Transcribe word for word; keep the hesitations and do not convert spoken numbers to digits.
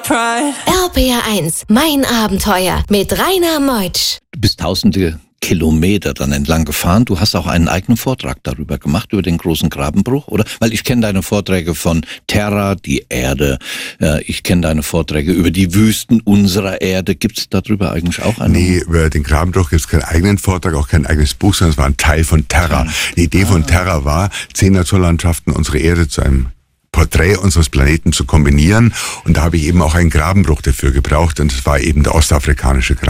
pride. R P R eins, mein Abenteuer mit Rainer Meutsch. Du bist tausende Kilometer dann entlang gefahren. Du hast auch einen eigenen Vortrag darüber gemacht, über den großen Grabenbruch, oder? Weil ich kenne deine Vorträge von Terra, die Erde. Ich kenne deine Vorträge über die Wüsten unserer Erde. Gibt es darüber eigentlich auch einen? Nee, über den Grabenbruch gibt es keinen eigenen Vortrag, auch kein eigenes Buch, sondern es war ein Teil von Terra. Ja. Die Idee ah. von Terra war, zehn Naturlandschaften unsere Erde zu einem Porträt unseres Planeten zu kombinieren. Und da habe ich eben auch einen Grabenbruch dafür gebraucht. Und es war eben der ostafrikanische Grabenbruch.